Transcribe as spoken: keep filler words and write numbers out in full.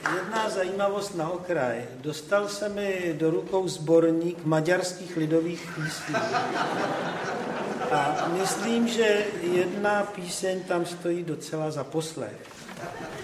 jedna zajímavost na okraj. Dostal se mi do rukou sborník maďarských lidových písní. A myslím, že jedna píseň tam stojí docela za poslech.